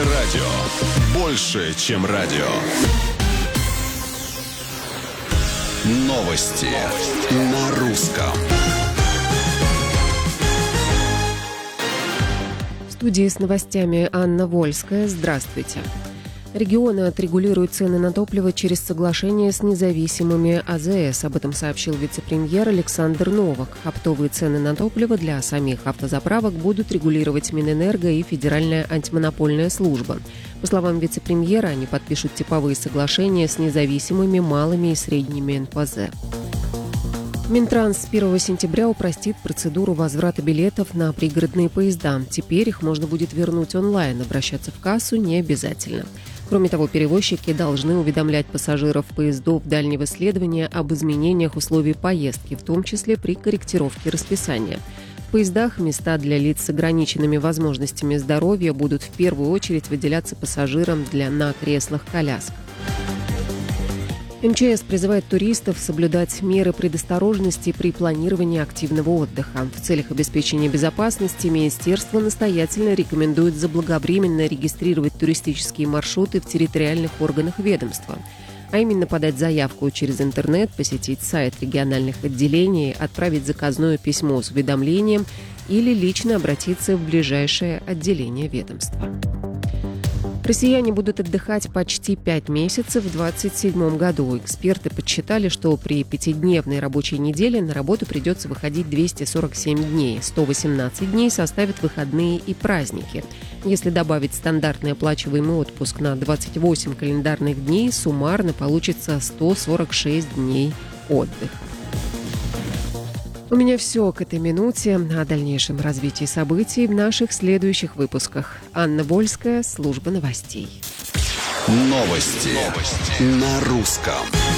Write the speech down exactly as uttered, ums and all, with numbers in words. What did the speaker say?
радио. Больше, чем радио. Новости на русском. В студии с новостями Анна Вольская. Здравствуйте. Регионы отрегулируют цены на топливо через соглашение с независимыми А Зэ Эс. Об этом сообщил вице-премьер Александр Новак. Оптовые цены на топливо для самих автозаправок будут регулировать Минэнерго и Федеральная антимонопольная служба. По словам вице-премьера, они подпишут типовые соглашения с независимыми малыми и средними Эн Пэ Зэ. Минтранс с первого сентября упростит процедуру возврата билетов на пригородные поезда. Теперь их можно будет вернуть онлайн, обращаться в кассу не обязательно. Кроме того, перевозчики должны уведомлять пассажиров поездов дальнего следования об изменениях условий поездки, в том числе при корректировке расписания. В поездах места для лиц с ограниченными возможностями здоровья будут в первую очередь выделяться пассажирам для на креслах-колясках. Эм Че Эс призывает туристов соблюдать меры предосторожности при планировании активного отдыха. В целях обеспечения безопасности министерство настоятельно рекомендует заблаговременно регистрировать туристические маршруты в территориальных органах ведомства. А именно подать заявку через интернет, посетить сайт региональных отделений, отправить заказное письмо с уведомлением или лично обратиться в ближайшее отделение ведомства. Россияне будут отдыхать почти пять месяцев в двадцать седьмом году. Эксперты подсчитали, что при пятидневной рабочей неделе на работу придется выходить двести сорок семь дней. сто восемнадцать дней составят выходные и праздники. Если добавить стандартный оплачиваемый отпуск на двадцать восемь календарных дней, суммарно получится сто сорок шесть дней отдыха. У меня все к этой минуте. О дальнейшем развитии событий в наших следующих выпусках. Анна Вольская, служба новостей. Новости, Новости. На русском.